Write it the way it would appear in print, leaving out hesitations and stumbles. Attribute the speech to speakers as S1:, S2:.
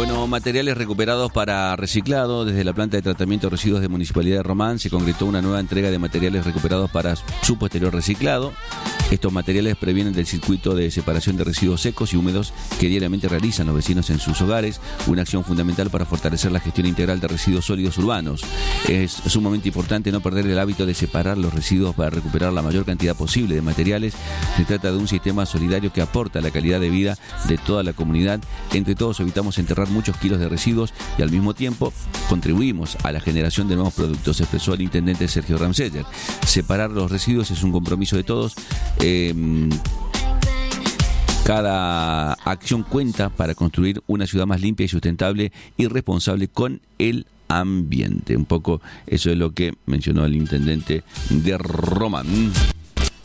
S1: Bueno, materiales recuperados para reciclado. Desde la planta de tratamiento de residuos de Municipalidad de Román se concretó una nueva entrega de materiales recuperados para su posterior reciclado. Estos materiales previenen del circuito de separación de residuos secos y húmedos que diariamente realizan los vecinos en sus hogares, una acción fundamental para fortalecer la gestión integral de residuos sólidos urbanos. Es sumamente importante no perder el hábito de separar los residuos para recuperar la mayor cantidad posible de materiales. Se trata de un sistema solidario que aporta la calidad de vida de toda la comunidad. Entre todos evitamos enterrar muchos kilos de residuos y al mismo tiempo contribuimos a la generación de nuevos productos, expresó el intendente Sergio Ramseller. Separar los residuos es un compromiso de todos. Cada acción cuenta para construir una ciudad más limpia y sustentable y responsable con el ambiente. Un poco eso es lo que mencionó el intendente de Román.